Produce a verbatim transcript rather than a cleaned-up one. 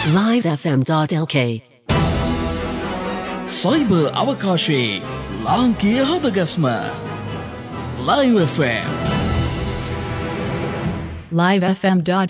live f m dot l k cyber අවකාශයේ ලාංකීය හදගස්ම Live F M live f m dot